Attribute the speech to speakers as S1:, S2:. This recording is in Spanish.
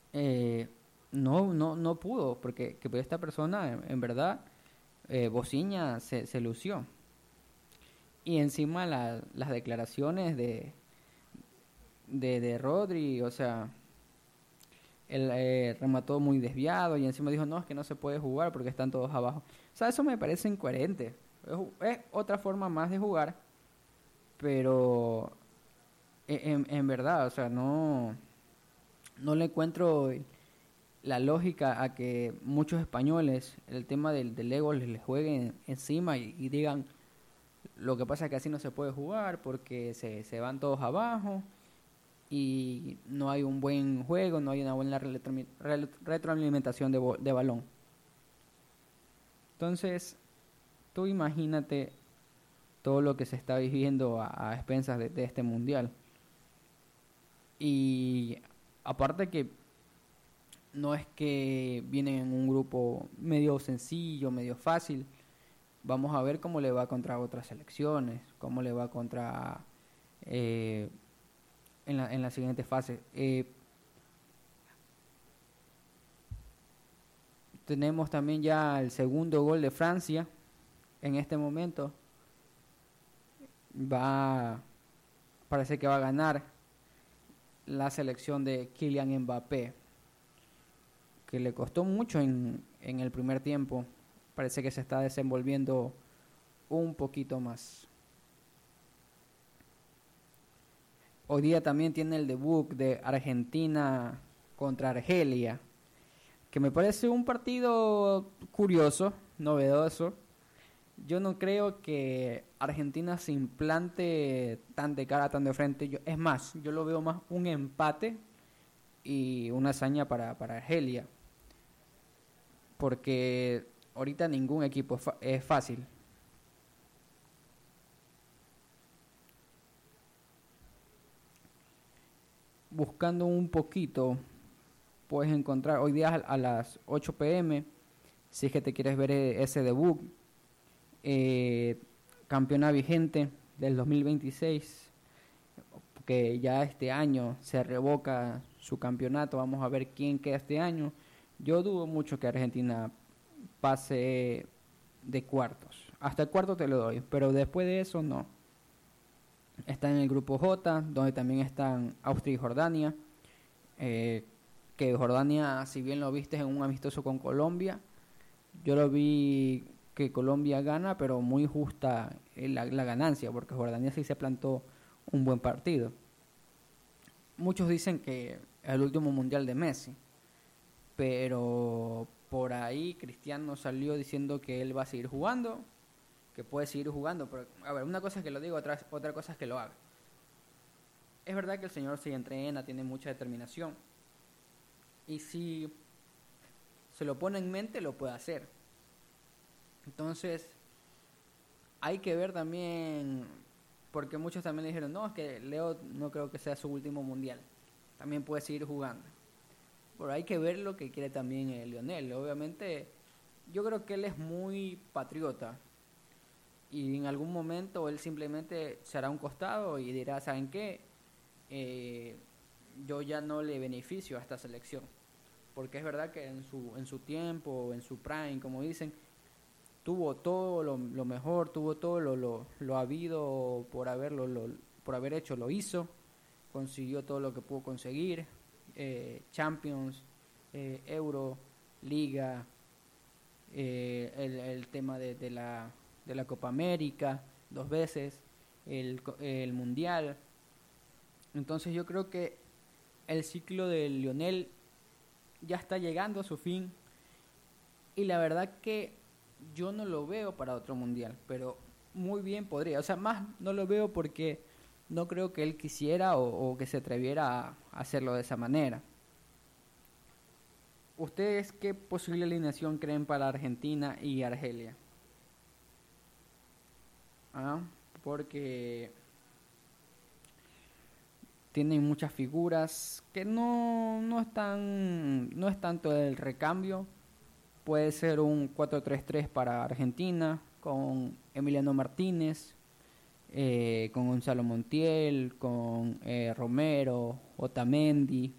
S1: eh, no pudo, porque que esta persona, en verdad, Bociña se lució. Y encima las declaraciones de Rodri, o sea, él remató muy desviado y encima dijo, no, es que no se puede jugar porque están todos abajo. O sea, eso me parece incoherente. Es otra forma más de jugar, pero en verdad, o sea, no le encuentro la lógica a que muchos españoles el tema del ego les jueguen encima y digan, lo que pasa es que así no se puede jugar porque se van todos abajo y no hay un buen juego, no hay una buena retroalimentación de balón. Entonces, tú imagínate todo lo que se está viviendo a expensas de este mundial. Y aparte que no es que vienen en un grupo medio sencillo, medio fácil. Vamos a ver cómo le va contra otras selecciones, cómo le va contra eh, en la siguiente fase. Tenemos también ya el segundo gol de Francia en este momento. Va, parece que va a ganar la selección de Kylian Mbappé, que le costó mucho en el primer tiempo. Parece que se está desenvolviendo un poquito más. Hoy día también tiene el debut de Argentina contra Argelia, que me parece un partido curioso, novedoso. Yo no creo que Argentina se implante tan de cara, tan de frente. Es más, yo lo veo más un empate y una hazaña para Argelia, porque ahorita ningún equipo es fácil. Buscando un poquito, puedes encontrar hoy día a las 8 p.m. si es que te quieres ver ese debut. Eh, Campeona vigente del 2026, que ya este año se revoca su campeonato. Vamos a ver quién queda este año. Yo dudo mucho que Argentina pase de cuartos. Hasta el cuarto te lo doy, pero después de eso no. Está en el grupo J, donde también están Austria y Jordania. Eh, que Jordania, si bien lo viste en un amistoso con Colombia, yo lo vi que Colombia gana, pero muy justa la ganancia, porque Jordania sí se plantó un buen partido. Muchos dicen que es el último mundial de Messi, pero por ahí Cristiano salió diciendo que él va a seguir jugando, que puede seguir jugando, pero a ver, una cosa es que lo diga, otra cosa es que lo haga. Es verdad que el señor se entrena, tiene mucha determinación, y si se lo pone en mente, lo puede hacer. Entonces, hay que ver también, porque muchos también le dijeron, no, es que Leo no creo que sea su último mundial, también puede seguir jugando. Pero hay que ver lo que quiere también Lionel. Obviamente, yo creo que él es muy patriota y en algún momento él simplemente se hará un costado y dirá, ¿saben qué? Eh, yo ya no le beneficio a esta selección. Porque es verdad que en su tiempo, en su prime, como dicen, tuvo todo lo mejor, tuvo todo lo habido por haber hecho, lo hizo, consiguió todo lo que pudo conseguir, Champions, Euro, Liga, el tema de la Copa América, 2 veces, el Mundial. Entonces yo creo que el ciclo de Lionel ya está llegando a su fin y la verdad que yo no lo veo para otro mundial, pero muy bien podría. O sea, más no lo veo porque no creo que él quisiera o que se atreviera a hacerlo de esa manera. ¿Ustedes qué posible alineación creen para Argentina y Argelia? ¿Ah? Porque tienen muchas figuras que no es tanto el recambio. Puede ser un 4-3-3 para Argentina con Emiliano Martínez, con Gonzalo Montiel, con Romero, Otamendi,